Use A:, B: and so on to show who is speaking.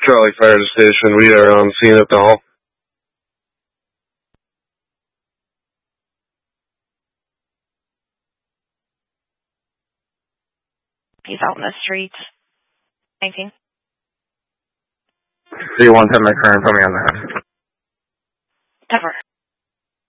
A: Charlie Fire Station. We are on scene at the hall.
B: He's out in the streets. 19.
C: 3-1, 10 my current, put me on the head.
B: Cover.